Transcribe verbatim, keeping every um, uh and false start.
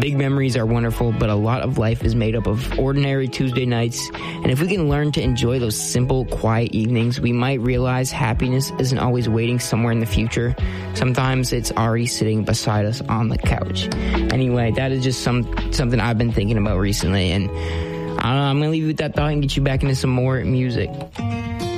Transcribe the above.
Big memories are wonderful, but a lot of life is made up of ordinary Tuesday nights. And if we can learn to enjoy those simple, quiet evenings, we might realize happiness isn't always waiting somewhere in the future. Sometimes it's already sitting beside us on the couch. Anyway, that is just some something I've been thinking about recently. And I don't know, I'm going to leave you with that thought and get you back into some more music.